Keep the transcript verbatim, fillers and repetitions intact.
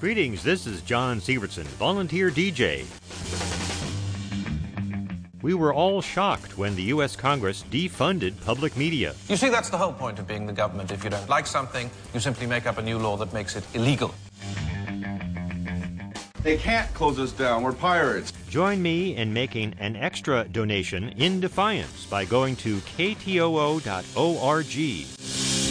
Greetings, this is John Sievertson, volunteer D J. We were all shocked when the U S Congress defunded public media. You see, that's the whole point of being the government. If you don't like something, you simply make up a new law that makes it illegal. They can't close us down. We're pirates. Join me in making an extra donation in defiance by going to K T O O dot org.